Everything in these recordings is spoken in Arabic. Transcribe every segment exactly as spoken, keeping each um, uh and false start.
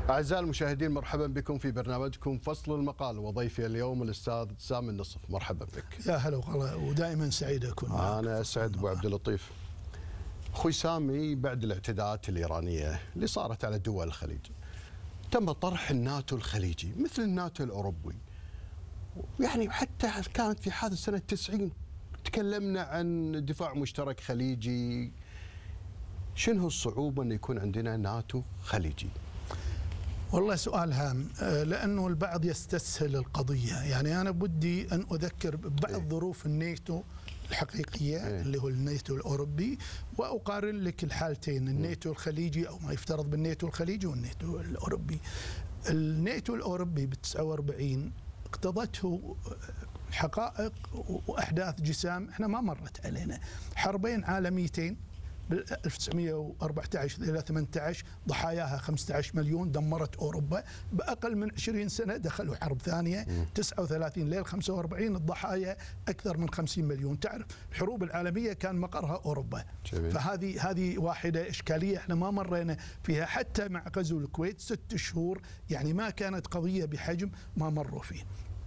أعزائي المشاهدين، مرحبا بكم في برنامجكم فصل المقال، وضيفي اليوم الأستاذ سامي النصف. مرحبا بك. يا هلا وغلا، ودائما سعيد أكون معك. أنا سعد أبو عبد اللطيف. أخوي سامي، بعد الاعتداءات الإيرانية اللي صارت على دول الخليج تم طرح الناتو الخليجي مثل الناتو الأوروبي، يعني حتى كانت في حادث سنة تسعين تكلمنا عن دفاع مشترك خليجي. شنو الصعوبة أن يكون عندنا ناتو خليجي؟ والله سؤال هام، لأنه البعض يستسهل القضية. يعني أنا بدي أن أذكر ببعض إيه؟ ظروف الناتو الحقيقية إيه؟ اللي هو الناتو الأوروبي، وأقارن لك الحالتين، الناتو الخليجي أو ما يفترض بالناتو الخليجي والناتو الأوروبي. الناتو الأوروبي ب تسعة وأربعين اقتضته حقائق وأحداث جسام احنا ما مرت علينا. حربين عالميتين بال ألف وتسعمئة وأربعة عشر إلى ثمانية عشر ضحاياها خمسة عشر مليون، دمرت أوروبا. بأقل من عشرين سنة دخلوا حرب ثانية تسعة وثلاثين ليل خمسة وأربعين، الضحايا أكثر من خمسين مليون. تعرف الحروب العالمية كان مقرها أوروبا. جميل. فهذه هذه واحدة إشكالية احنا ما مرينا فيها، حتى مع غزو الكويت ست شهور يعني ما كانت قضية بحجم ما مروا فيه.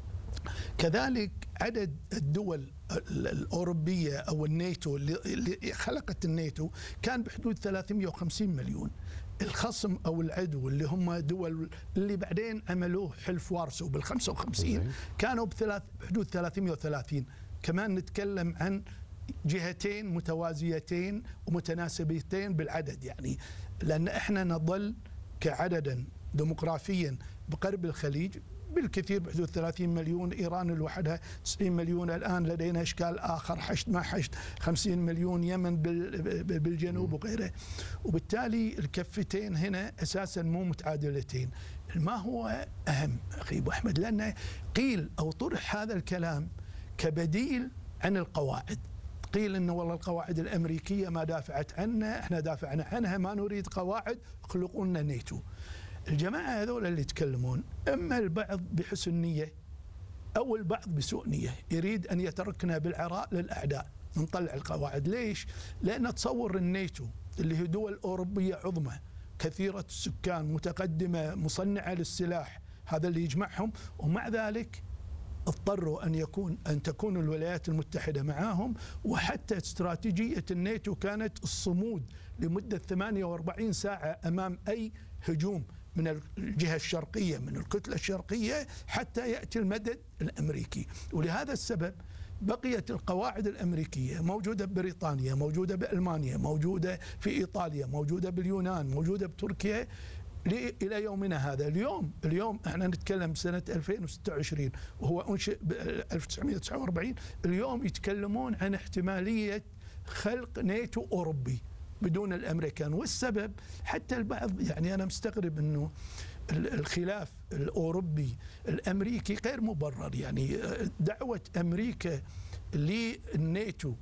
كذلك عدد الدول الأوروبية أو الناتو اللي خلقت الناتو كان بحدود ثلاثمئة وخمسين مليون. الخصم أو العدو اللي هم دول اللي بعدين عملوه حلف وارسو بالخمسة وخمسين كانوا بحدود ثلاثمئة وثلاثين. كمان نتكلم عن جهتين متوازيتين ومتناسبتين بالعدد، يعني لأن احنا نظل كعددا ديموغرافيا بقرب الخليج بالكثير بحدود ثلاثين مليون، إيران لوحدها تسعين مليون، الآن لدينا إشكال آخر حشد ما حشد خمسين مليون، يمن بالجنوب وغيره. وبالتالي الكفتين هنا أساسا مو متعادلتين. ما هو أهم أخي أبو أحمد؟ لأن قيل أو طرح هذا الكلام كبديل عن القواعد. قيل إنه والله القواعد الأمريكية ما دافعت عنا، احنا دافعنا عنها، ما نريد قواعد، خلقوا لنا ناتو. الجماعة هذول اللي يتكلمون إما البعض بحسن نية أو البعض بسوء نية، يريد أن يتركنا بالعراء للأعداء. نطلع القواعد ليش؟ لأن تصور الناتو اللي هي دول أوروبية عظمى كثيرة السكان متقدمة مصنعة للسلاح، هذا اللي يجمعهم، ومع ذلك اضطروا أن يكون أن تكون الولايات المتحدة معاهم. وحتى استراتيجية الناتو كانت الصمود لمدة ثمانية وأربعين ساعة أمام أي هجوم من الجهة الشرقية من الكتلة الشرقية حتى يأتي المدد الأمريكي. ولهذا السبب بقيت القواعد الأمريكية موجودة ببريطانيا، موجودة بألمانيا، موجودة في إيطاليا، موجودة باليونان، موجودة بتركيا إلى يومنا هذا. اليوم اليوم احنا نتكلم سنة ألفين وستة وعشرين وهو أنشئ ب ألف وتسعمئة وتسعة وأربعين. اليوم يتكلمون عن احتمالية خلق ناتو أوروبي بدون الأمريكان. والسبب حتى البعض، يعني أنا مستغرب أنه الخلاف الأوروبي الأمريكي غير مبرر. يعني دعوة أمريكا للناتو